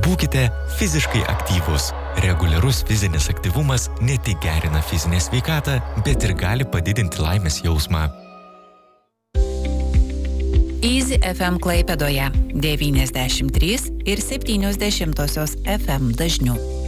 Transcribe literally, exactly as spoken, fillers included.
Būkite fiziškai aktyvūs. Reguliarus fizinis aktyvumas ne tik gerina fizinę sveikatą, bet ir gali padidinti laimės jausmą. Easy F M Klaipėdoje devyniasdešimt trys ir septynios dešimtosios F M dažniu.